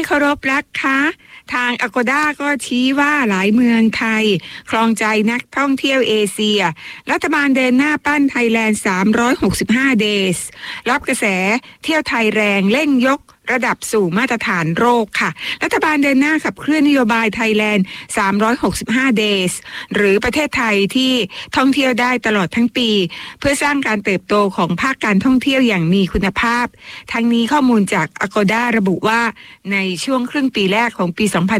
เคารพรักคะทาง Agoda ก็ชี้ว่าหลายเมืองไทยครองใจนักท่องเที่ยวเอเชียรัฐบาลเดินหน้าปั้นไทยแลนด์365 days รับกระแสเที่ยวไทยแรงเร่งยกระดับสู่มาตรฐานโลกค่ะรัฐบาลเดินหน้าขับเคลื่อนนโยบายไทยแลนด์365 days หรือประเทศไทยที่ท่องเที่ยวได้ตลอดทั้งปีเพื่อสร้างการเติบโตของภาคการท่องเที่ยวอย่างมีคุณภาพทั้งนี้ข้อมูลจาก Agoda ระบุว่าในช่วงครึ่งปีแรกของปี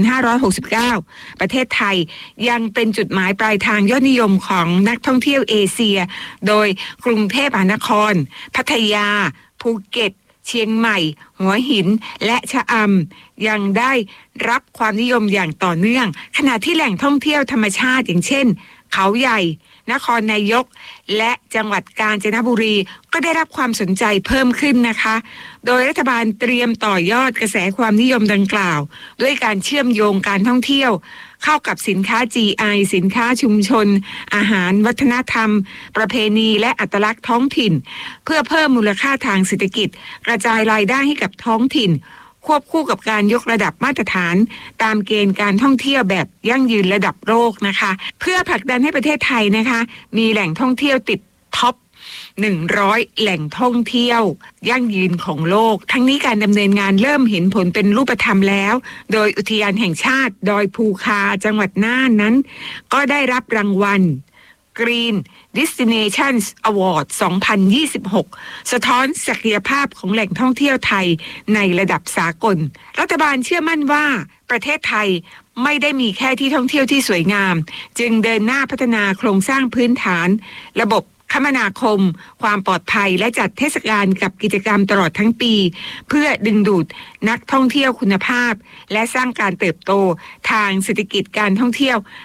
2569 ประเทศไทยยังเป็นจุดหมายปลายทางยอดนิยมของนักท่องเที่ยวเอเชียโดยกรุงเทพมหานครพัทยาภูเก็ตเชียงใหม่หัวหินและชะอำยังได้รับความนิยมอย่างต่อเนื่องขณะที่แหล่งท่องเที่ยวธรรมชาติอย่างเช่นเขาใหญ่นครนายกและจังหวัดกาญจนบุรีก็ได้รับความสนใจเพิ่มขึ้นนะคะโดยรัฐบาลเตรียมต่อยอดกระแสความนิยมดังกล่าวด้วยการเชื่อมโยงการท่องเที่ยวเข้ากับสินค้า GI สินค้าชุมชนอาหารวัฒนธรรมประเพณีและอัตลักษณ์ท้องถิ่นเพื่อเพิ่มมูลค่าทางเศรษฐกิจกระจายรายได้ให้กับท้องถิ่นควบคู่กับการยกระดับมาตรฐานตามเกณฑ์การท่องเที่ยวแบบยั่งยืนระดับโลกนะคะเพื่อผลักดันให้ประเทศไทยนะคะมีแหล่งท่องเที่ยวติดท็อป100 แหล่งท่องเที่ยวยั่งยืนของโลกทั้งนี้การดำเนินงานเริ่มเห็นผลเป็นรูปธรรมแล้วโดยอุทยานแห่งชาติดอยภูคาจังหวัดน่านนั้นก็ได้รับรางวัล Green Destinations Award 2026 สะท้อนศักยภาพของแหล่งท่องเที่ยวไทยในระดับสากลรัฐบาลเชื่อมั่นว่าประเทศไทยไม่ได้มีแค่ที่ท่องเที่ยวที่สวยงามจึงเดินหน้าพัฒนาโครงสร้างพื้นฐานระบบคมนาคมความปลอดภัยและจัดเทศกาลกับกิจกรรมตลอดทั้งปีเพื่อดึงดูดนักท่องเที่ยวคุณภาพและสร้างการเติบโตทางเศรษฐกิจการท่องเที่ยว